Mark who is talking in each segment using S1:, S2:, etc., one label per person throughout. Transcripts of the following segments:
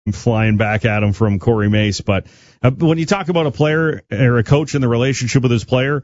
S1: flying back at him from Corey Mace. But when you talk about a player or a coach and the relationship with his player,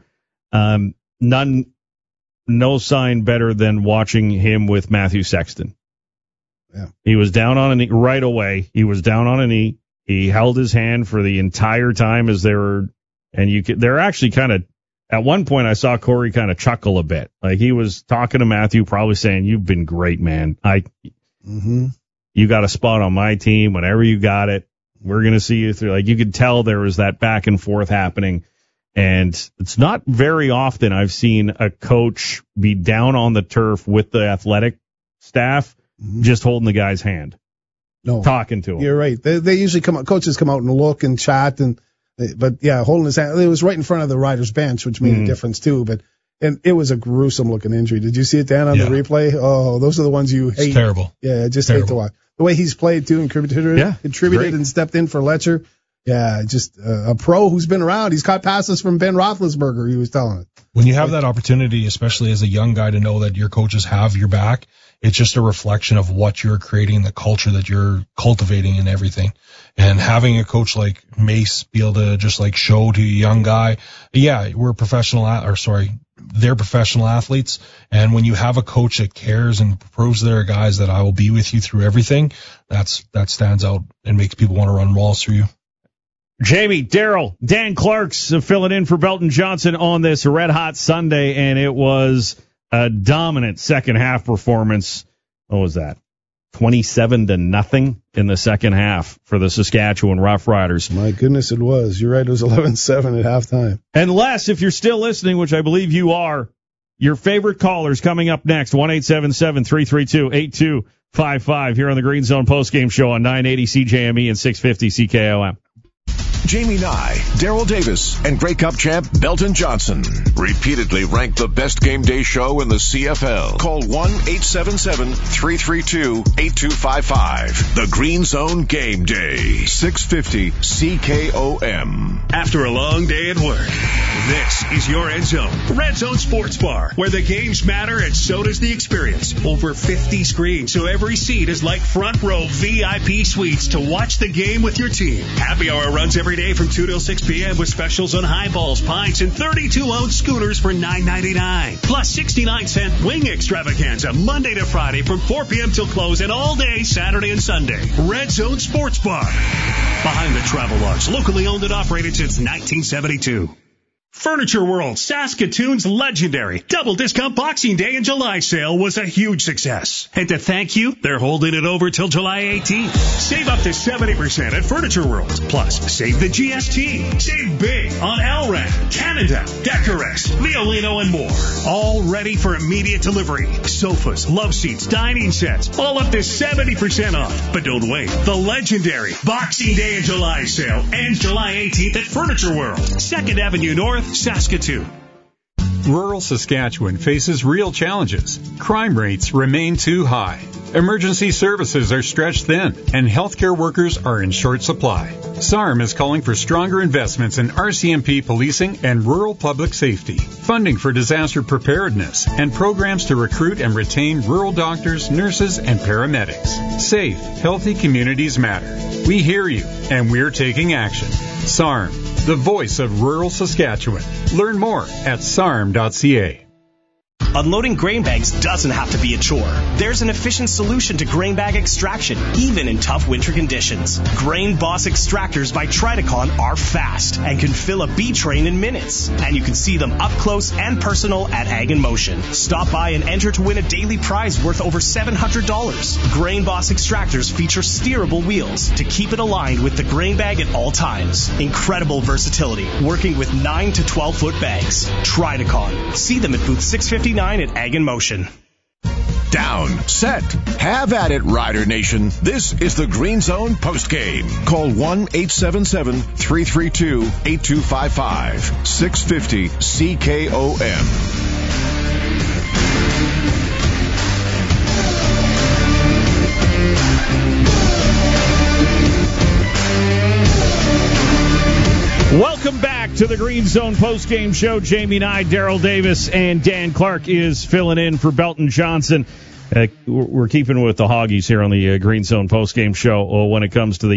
S1: no sign better than watching him with Matthew Sexton.
S2: Yeah.
S1: He was down on a knee right away. He was down on a knee. He held his hand for the entire time as they were, and they're actually kind of, at one point I saw Corey kind of chuckle a bit. Like he was talking to Matthew, probably saying, "You've been great, man. You got a spot on my team whenever you got it. We're going to see you through." Like you could tell there was that back and forth happening. And it's not very often I've seen a coach be down on the turf with the athletic staff, just holding the guy's hand, talking to him.
S2: You're right. They usually coaches come out and look and chat, but yeah, holding his hand. It was right in front of the Riders bench, which made a difference too. And it was a gruesome looking injury. Did you see it, Dan, on the replay? Oh, those are the ones you hate.
S3: It's terrible.
S2: Yeah, just hate to watch. The way he's played too and contributed and stepped in for Letcher. Yeah, just a pro who's been around. He's caught passes from Ben Roethlisberger, he was telling it.
S3: When you have that opportunity, especially as a young guy, to know that your coaches have your back, it's just a reflection of what you're creating, the culture that you're cultivating and everything. And having a coach like Mace be able to just like show to a young guy, we're they're professional athletes. And when you have a coach that cares and proves to their guys that I will be with you through everything, that stands out and makes people want to run walls through you.
S1: Jamie, Daryl, Dan Clark's filling in for Belton Johnson on this Red Hot Sunday, and it was a dominant second half performance. What was that? 27-0 in the second half for the Saskatchewan Roughriders.
S2: My goodness, it was. You're right, it was 11-7 at halftime.
S1: Unless, if you're still listening, which I believe you are, your favorite callers coming up next, 1-877-332-8255 here on the Green Zone postgame show on 980 CJME and 650 CKOM.
S4: Jamie Nye, Daryl Davis, and Grey Cup champ Belton Johnson. Repeatedly ranked the best game day show in the CFL. Call 1-877-332-8255. The Green Zone Game Day. 650 CKOM.
S5: After a long day at work, this is your End Zone. Red Zone Sports Bar, where the games matter and so does the experience. Over 50 screens, so every seat is like front row VIP suites to watch the game with your team. Happy hour runs every day from 2 till 6 p.m. with specials on highballs, pints, and 32-ounce schooners for $9.99. Plus 69-cent wing extravaganza Monday to Friday from 4 p.m. till close and all day Saturday and Sunday. Red Zone Sports Bar. Behind the Travel Lodge, locally owned and operated since 1972. Furniture World, Saskatoon's legendary double discount Boxing Day and July sale was a huge success. And to thank you, they're holding it over till July 18th. Save up to 70% at Furniture World. Plus, save the GST. Save big on Elrad, Canada, Decorex, Violino, and more. All ready for immediate delivery. Sofas, love seats, dining sets, all up to 70% off. But don't wait. The legendary Boxing Day and July sale ends July 18th at Furniture World, 2nd Avenue North, Saskatoon.
S6: Rural Saskatchewan faces real challenges. Crime rates remain too high. Emergency services are stretched thin, and healthcare workers are in short supply. SARM is calling for stronger investments in RCMP policing and rural public safety, funding for disaster preparedness, and programs to recruit and retain rural doctors, nurses, and paramedics. Safe, healthy communities matter. We hear you, and we're taking action. SARM, the voice of rural Saskatchewan. Learn more at sarm.ca.
S7: Unloading grain bags doesn't have to be a chore. There's an efficient solution to grain bag extraction, even in tough winter conditions. Grain Boss extractors by Triticon are fast and can fill a B train in minutes. And you can see them up close and personal at Ag in Motion. Stop by and enter to win a daily prize worth over $700. Grain Boss extractors feature steerable wheels to keep it aligned with the grain bag at all times. Incredible versatility, working with 9 to 12-foot bags. Triticon. See them at booth 659 at Ag in Motion.
S4: Down, set, have at it, Rider Nation. This is the Green Zone postgame. Call 1-877-332-8255. 650 CKOM.
S1: Welcome back to the Green Zone postgame show. Jamie Nye, Daryl Davis, and Dan Clark is filling in for Belton Johnson. We're keeping with the Hoggies here on the Green Zone postgame show when it comes to the